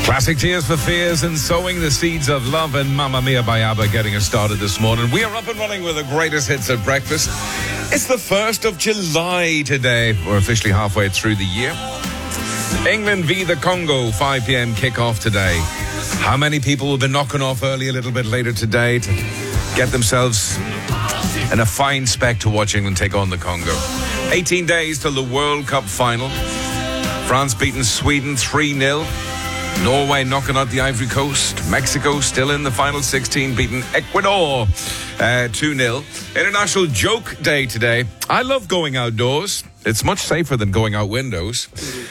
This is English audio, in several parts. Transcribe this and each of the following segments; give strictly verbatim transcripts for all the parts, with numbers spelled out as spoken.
Classic Tears for Fears and Sowing the Seeds of Love and Mamma Mia by ABBA getting us started this morning. We are up and running with the greatest hits at breakfast. It's the first of July today. We're officially halfway through the year. England v the Congo, five p.m. kickoff today. How many people will be knocking off early a little bit later today to get themselves in a fine spec to watch England take on the Congo? eighteen days till the World Cup final. France beating Sweden three nil. Norway knocking out the Ivory Coast. Mexico still in the final sixteen, beating Ecuador uh, two nil. International Joke Day today. I love going outdoors. It's much safer than going out windows.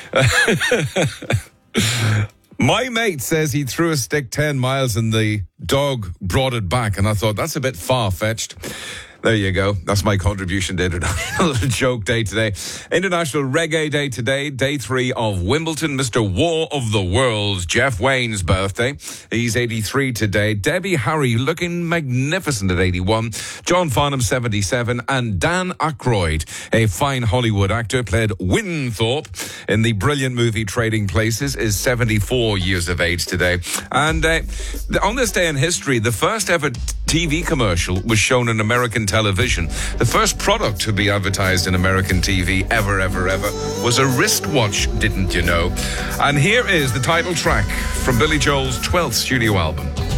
My mate says he threw a stick ten miles and the dog brought it back. And I thought, that's a bit far-fetched. There you go. That's my contribution to International Joke Day today. International Reggae Day today, day three of Wimbledon. Mister War of the Worlds, Jeff Wayne's birthday. He's eighty-three today. Debbie Harry looking magnificent at eighty-one. John Farnham, seventy-seven. And Dan Aykroyd, a fine Hollywood actor, played Winthorpe in the brilliant movie Trading Places, is seventy-four years of age today. And uh, on this day in history, the first ever T V commercial was shown in American television. The first product to be advertised in American T V ever, ever, ever was a wristwatch, didn't you know? And here is the title track from Billy Joel's twelfth studio album.